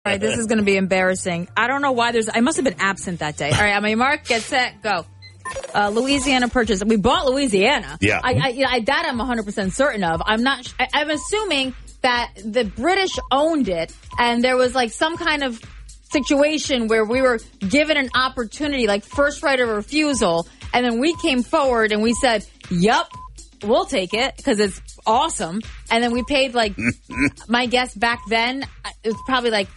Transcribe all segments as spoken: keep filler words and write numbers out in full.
All right, this is going to be embarrassing. I don't know why there's... I must have been absent that day. All right, on my mark, get set, go. Uh, Louisiana Purchase. We bought Louisiana. Yeah. I, I, you know, I, that I'm one hundred percent certain of. I'm not... I, I'm assuming that the British owned it, and there was like some kind of situation where we were given an opportunity, like first right of refusal, and then we came forward and we said, yup, we'll take it because it's awesome. And then we paid, like, my guess back then, it was probably like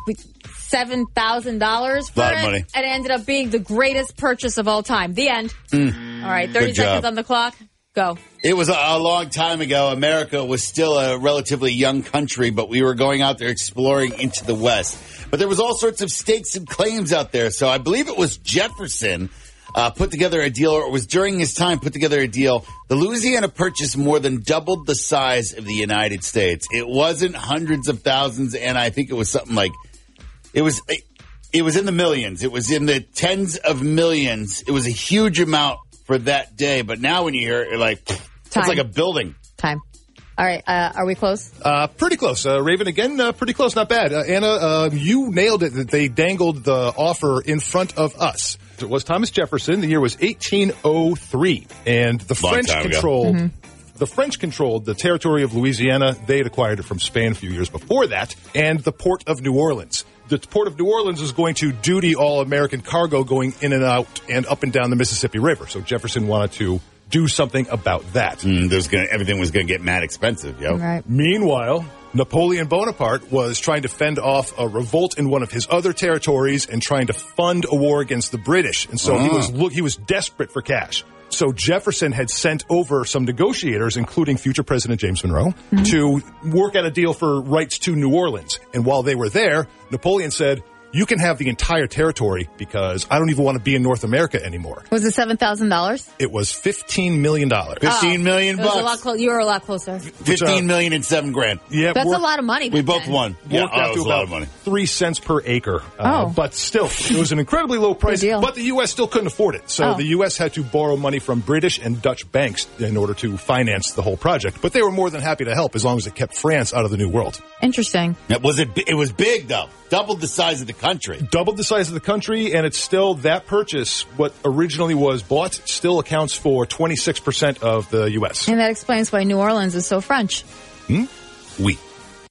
seven thousand dollars for a lot it. Of money. And it ended up being the greatest purchase of all time. The end. Mm. All right, thirty seconds on the clock. Go. It was a, a long time ago. America was still a relatively young country, but we were going out there exploring into the West. But there was all sorts of stakes and claims out there. So I believe it was Jefferson uh, put together a deal, or it was during his time put together a deal. The Louisiana Purchase more than doubled the size of the United States. It wasn't hundreds of thousands, and I think it was something like, it was, it was in the millions. It was in the tens of millions. It was a huge amount for that day. But now when you hear it, you're like, Time. It's like a building. Time. All right, uh, are we close? Uh, pretty close. Uh, Raven, again, uh, pretty close. Not bad. Uh, Anna, uh, you nailed it that they dangled the offer in front of us. It was Thomas Jefferson. The year was eighteen oh three. And the Long French time ago. controlled... Mm-hmm. The French controlled the territory of Louisiana. They had acquired it from Spain a few years before that. And the port of New Orleans. The port of New Orleans is going to duty all American cargo going in and out and up and down the Mississippi River. So Jefferson wanted to do something about that. Mm, there's gonna, everything was going to get mad expensive, yo. Right. Meanwhile, Napoleon Bonaparte was trying to fend off a revolt in one of his other territories and trying to fund a war against the British. And so Ah. he was look, he was desperate for cash. So Jefferson had sent over some negotiators, including future President James Monroe, mm-hmm. to work out a deal for rights to New Orleans. And while they were there, Napoleon said, you can have the entire territory because I don't even want to be in North America anymore. Was it seven thousand dollars? It was fifteen million dollars. Fifteen million It was bucks. a lot clo- you were a lot closer. Fifteen million and seven grand. Yeah, That's worked- a lot of money. We back both then. won. Yeah, worked oh, out it to was a lot about of money. three cents per acre. Uh, Oh. But still, it was an incredibly low price. deal. But the U S still couldn't afford it. So Oh. the U S had to borrow money from British and Dutch banks in order to finance the whole project. But they were more than happy to help as long as it kept France out of the New World. Interesting. It was it. It was big though. Doubled the size of the country. Doubled the size of the country, and it's still that purchase, what originally was bought, still accounts for twenty-six percent of the U S. And that explains why New Orleans is so French. Hmm? We.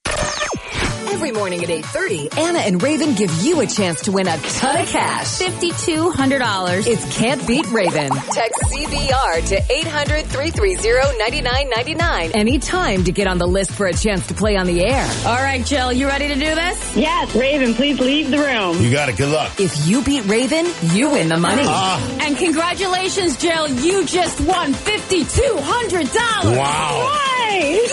Every morning at eight thirty, Anna and Raven give you a chance to win a ton of cash. five thousand two hundred dollars. It's Can't Beat Raven. Text C B R to eight hundred, three three zero, nine nine nine nine anytime to get on the list for a chance to play on the air. All right, Jill, you ready to do this? Yes, Raven, please leave the room. You got it. Good luck. If you beat Raven, you win the money. Ah. And congratulations, Jill. You just won five thousand two hundred dollars. Wow. Hi.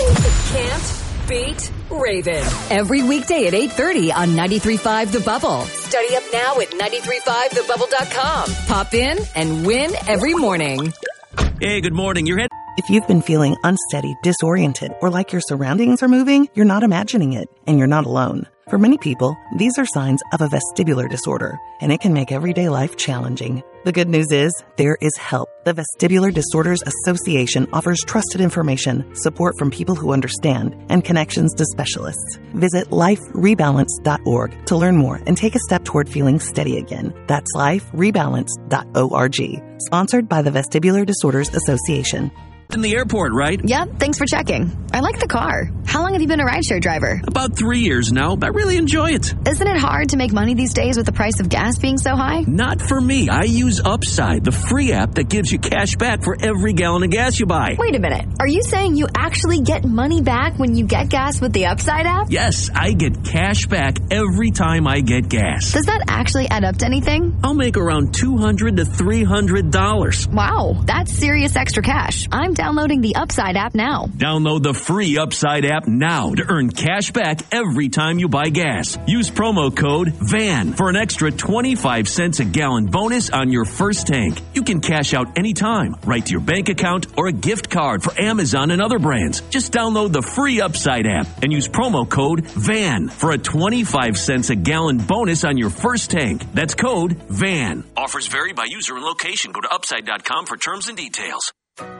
Can't beat Raven. Every weekday at eight thirty on ninety-three point five The Bubble. Study up now at nine three five the bubble dot com. Pop in and win every morning. Hey, good morning. Your head. If you've been feeling unsteady, disoriented, or like your surroundings are moving, you're not imagining it, and you're not alone. For many people, these are signs of a vestibular disorder, and it can make everyday life challenging. The good news is, there is help. The Vestibular Disorders Association offers trusted information, support from people who understand, and connections to specialists. Visit life rebalance dot org to learn more and take a step toward feeling steady again. That's life rebalance dot org. Sponsored by the Vestibular Disorders Association. In the airport, right? Yep, thanks for checking. I like the car. How long have you been a rideshare driver? About three years now, but I really enjoy it. Isn't it hard to make money these days with the price of gas being so high? Not for me. I use Upside, the free app that gives you cash back for every gallon of gas you buy. Wait a minute. Are you saying you actually get money back when you get gas with the Upside app? Yes, I get cash back every time I get gas. Does that actually add up to anything? I'll make around two hundred to three hundred dollars. Wow, that's serious extra cash. I'm downloading the Upside app now. Download the free Upside app now to earn cash back every time you buy gas. Use promo code VAN for an extra twenty-five cents a gallon bonus on your first tank. You can cash out anytime, right to your bank account or a gift card for Amazon and other brands. Just download the free Upside app and use promo code VAN for a twenty-five cents a gallon bonus on your first tank. That's code VAN. Offers vary by user and location. Go to upside dot com for terms and details.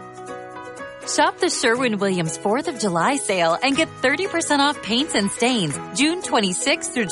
Shop the Sherwin-Williams fourth of July sale and get thirty percent off paints and stains June twenty-sixth through